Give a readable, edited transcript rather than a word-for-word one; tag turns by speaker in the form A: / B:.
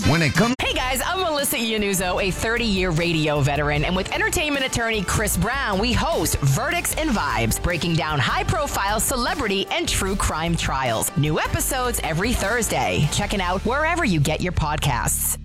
A: When it comes...
B: Hey guys, I'm Melissa Iannuzzo, a 30-year radio veteran, and with entertainment attorney Chris Brown, we host Verdicts and Vibes, breaking down high-profile celebrity and true crime trials. New episodes every Thursday. Check it out wherever you get your podcasts.